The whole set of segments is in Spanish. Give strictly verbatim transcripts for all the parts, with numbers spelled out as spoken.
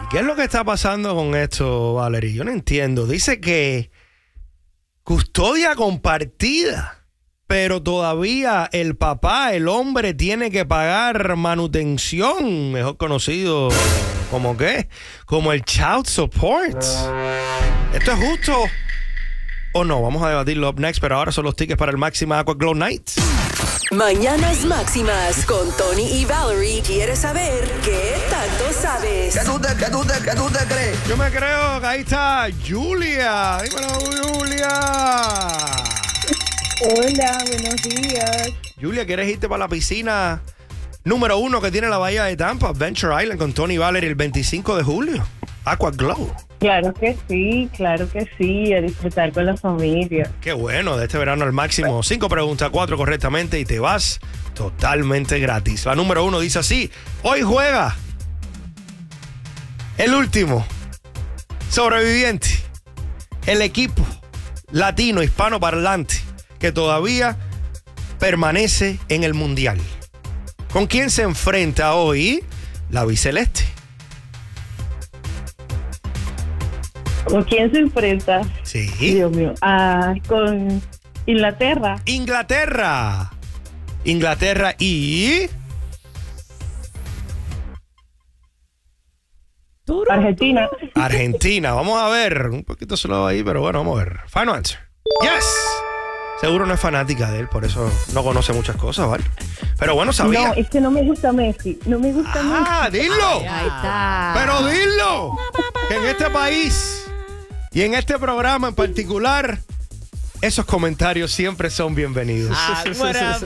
¿Qué es lo que está pasando con esto, Valerie? Yo no entiendo. Dice que custodia compartida, pero todavía el papá, el hombre, tiene que pagar manutención, mejor conocido como ¿qué? Como el child support. ¿Esto es justo o no? Vamos a debatirlo up next, pero ahora son los tickets para el Máxima Aqua Glow Night. Mañanas Máximas con Tony y Valerie. ¿Quieres saber qué tanto sabes? ¿Qué tú te, qué tú te, qué tú te crees? Yo me creo que ahí está Julia. Dímelo, Julia. Hola, buenos días. Julia, ¿quieres irte para la piscina número uno que tiene la bahía de Tampa, Adventure Island, con Tony y Valerie el veinticinco de julio? Aqua Glow. Claro que sí, claro que sí, a disfrutar con la familia. Qué bueno, de este verano al máximo. Cinco preguntas, cuatro correctamente y te vas totalmente gratis. La número uno dice así: hoy juega el último sobreviviente, el equipo latino hispano parlante que todavía permanece en el mundial. ¿Con quién se enfrenta hoy la biceleste? ¿Con quién se enfrenta? Sí. Dios mío. Ah, con Inglaterra. Inglaterra. Inglaterra y... Argentina. Argentina. Vamos a ver. Un poquito solo ahí, pero bueno, vamos a ver. Final answer. Yes. Seguro no es fanática de él, por eso no conoce muchas cosas, ¿vale? Pero bueno, sabía. No, es que no me gusta Messi. No me gusta Messi. Ah, dilo. Ahí está. Pero dilo. Que en este país y en este programa en particular, esos comentarios siempre son bienvenidos. Ah, Llega-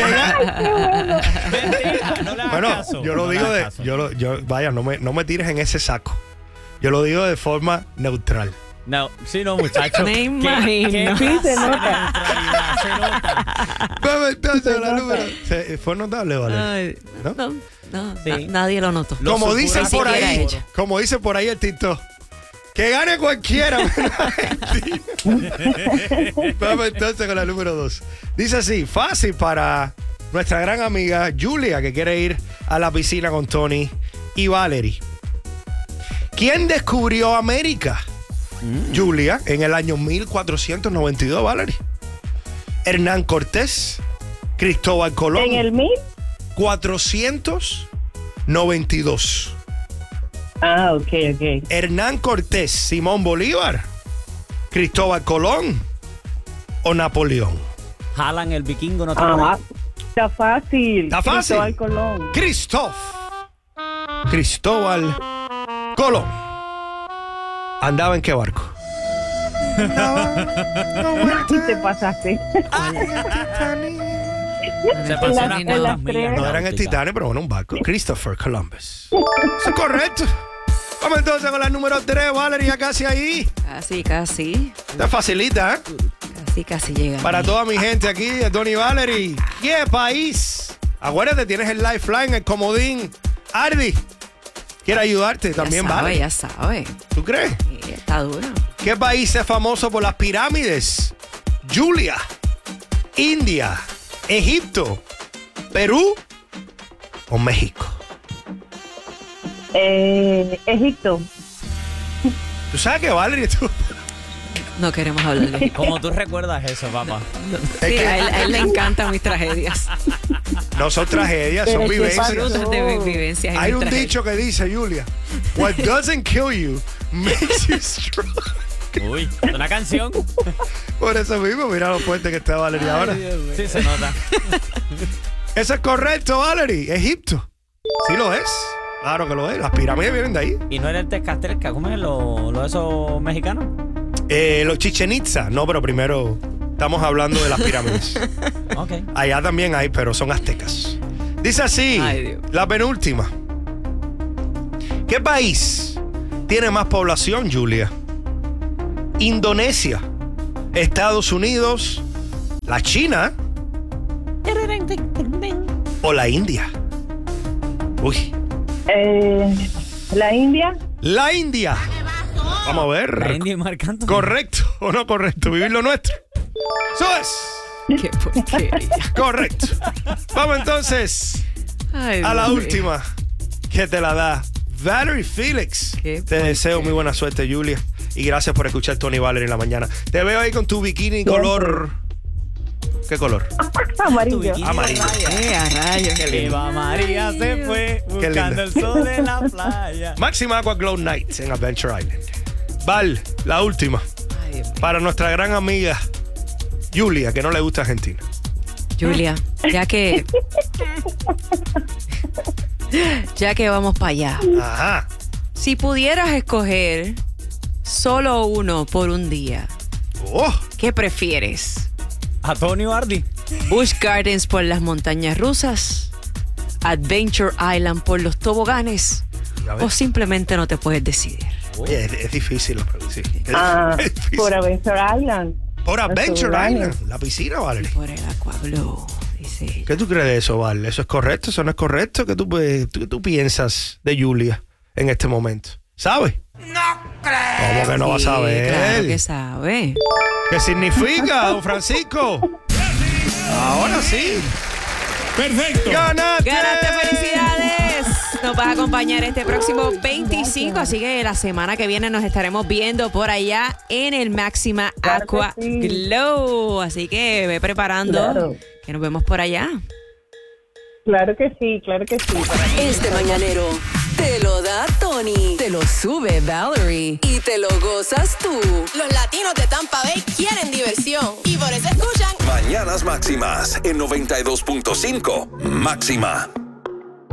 Mentira, no le hagas Bueno, caso. yo lo No le digo hagas de, caso. yo lo, yo, vaya, no me, no me tires en ese saco. Yo lo digo de forma neutral. No, sí, no, muchachos. Me ¿Qué- imagino. qué Sí, se clase de nota. neutralidad? Se nota. Vamos entonces Se la nota. número. Se- Fue notable, ¿vale? Ay, ¿No? no, no, Sí. na- nadie lo notó. Lo Como dicen susurra por siquiera ahí, ella. como dice por ahí el TikTok, que gane cualquiera. menos Argentina. Vamos entonces con la número dos. Dice así: fácil para nuestra gran amiga Julia, que quiere ir a la piscina con Tony y Valerie. ¿Quién descubrió América? Julia, en el año mil cuatrocientos noventa y dos, Valerie. Hernán Cortés, Cristóbal Colón. En el mil. cuatrocientos noventa y dos. Ah, ok, ok. Hernán Cortés, Simón Bolívar, Cristóbal Colón o Napoleón. Jalan el vikingo, no te Ajá. Está fácil. Está fácil. Cristóbal Colón. Cristóbal. Cristóbal Colón. ¿Andaba en qué barco? Te pasaste. Se pasó En unas la- cuantas en las millas tres. No era en el náuticas. Titanic, pero bueno, un barco. Christopher Columbus. Eso es correcto. Vamos entonces con la número tres, Valerie, ya casi ahí. Casi, casi, Está facilita, ¿eh? casi, casi llega. Para toda mi gente aquí de Tony Valerie. ¿Qué país? Acuérdate, tienes el lifeline, el comodín. Ardi, quiere ayudarte también, ya sabe, Valerie. ya sabe. ¿Tú crees? Sí, está duro. ¿Qué país es famoso por las pirámides? Julia, India, Egipto, Perú o México. Eh, Egipto. ¿Tú sabes que Valerie tú? No queremos hablar de eso. ¿Cómo tú recuerdas eso, papá? Es Sí, que a él, a él le encantan mis tragedias. no son tragedias, son Pero ¿qué vivencias. pasó? Disfrutan de mis vivencias. y Hay mis un tragedias. dicho que dice, Julia, what doesn't kill you makes you strong. Uy, una canción. Por eso mismo, mira lo fuerte que está Valerie ahora. Sí, se nota. Eso es correcto, Valerie. Egipto. Sí lo es. Claro que lo es. Las pirámides vienen de ahí. ¿Y no era el Tezcatlipoca? ¿Cómo es lo, lo de esos mexicanos? Eh, los Chichen Itza. No, pero primero estamos hablando de las pirámides. Ok. Allá también hay, pero son aztecas. Dice así, Ay, Dios. la penúltima. ¿Qué país tiene más población, Julia? Indonesia, Estados Unidos, la China o la India. Uy, Eh, la India. la India. Vamos a ver. La India y Marc Anthony. ¿Correcto o no correcto? Vivir lo nuestro. Eso es. Qué porquería. Correcto. Vamos entonces Ay, a la Dios mío. última que te la da Valerie Felix. Qué Te deseo muy buena suerte, Julia. Y gracias por escuchar Tony y Valerie en la mañana. Te veo ahí con tu bikini color... ¿Qué color? Amarillo. Amarillo. Eh, a rayos. Qué lindo. Eva María se fue buscando el sol en la playa. Máxima Aqua Glow Nights en Adventure Island. Val, la última. Ay, Dios mío. Para nuestra gran amiga Julia, que no le gusta Argentina. Julia, ya que. Ya que vamos para allá. Ajá. Si pudieras escoger solo uno por un día, Oh, ¿qué prefieres? A Tony Hardy. Busch Gardens por las montañas rusas, Adventure Island por los toboganes, a ver. o simplemente no te puedes decidir. Oye, es, es difícil la pregunta. Sí. Es Ah, difícil. por Adventure Island. Por Adventure Adventure Island. La piscina, Valerie. Por el Aqua Blue, dice ella. ¿Qué tú crees de eso, Val? ¿Eso es correcto? ¿Eso no es correcto? ¿Qué tú, pues, tú- qué tú piensas de Julia en este momento? ¿Sabes? No creo. ¿Cómo que no vas a Sí, ver? claro que sabe. ¿Qué significa, don Francisco? Ahora sí. Perfecto. ¡Ganaste! ¡Ganaste! ¡Felicidades! Nos vas a acompañar este próximo veinticinco, así que la semana que viene nos estaremos viendo por allá en el Máxima Claro que Aqua sí. Glow. Así que ve preparando, Claro. que nos vemos por allá. Claro que sí, claro que sí. Este mañanero te lo da Tony, te lo sube Valerie y te lo gozas tú. Los latinos de Tampa Bay quieren diversión y por eso escuchan Mañanas Máximas en noventa y dos punto cinco. Máxima.